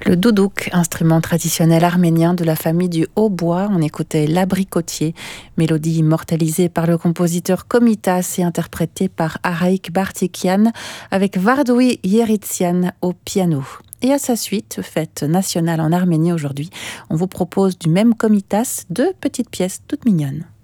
Le doudouk, instrument traditionnel arménien de la famille du hautbois, on écoutait l'abricotier, mélodie immortalisée par le compositeur Komitas et interprétée par Araïk Bartikian avec Vardoui Yeritsian au piano. Et à sa suite, fête nationale en Arménie aujourd'hui, on vous propose du même Komitas deux petites pièces toutes mignonnes.